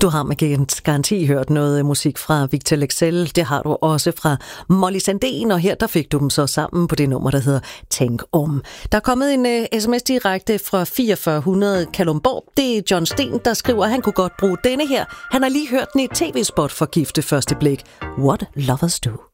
Du har med garanti hørt noget musik fra Victor Leksell. Det har du også fra Molly Sandén, og her der fik du dem så sammen på det nummer, der hedder Tænk om. Der er kommet en sms direkte fra 4400 Kalundborg. Det er John Sten, der skriver, at han kunne godt bruge denne her. Han har lige hørt den i et tv-spot for Gift ved første blik. What Lovers Do.